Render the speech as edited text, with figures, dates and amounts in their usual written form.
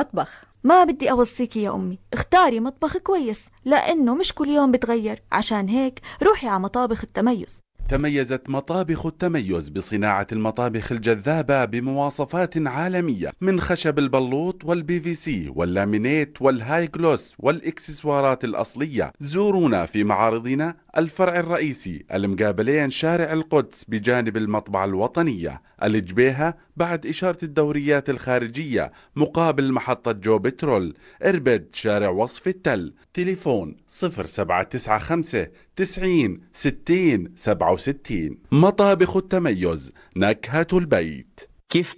المطبخ. ما بدي أوصيكي يا أمي، اختاري مطبخ كويس لأنه مش كل يوم بتغير، عشان هيك روحي على مطابخ التميز. تميزت مطابخ التميز بصناعة المطابخ الجذابة بمواصفات عالمية، من خشب البلوط والبي في سي واللامينيت والهاي جلوس والإكسسوارات الأصلية. زورونا في معارضنا الفرع الرئيسي المقابلين شارع القدس بجانب المطبعة الوطنية، الجبيهة بعد إشارة الدوريات الخارجية مقابل محطة جو بترول، إربد شارع وصف التل. تليفون 0795 90 60 67. مطابخ التميز، نكهة البيت. كيف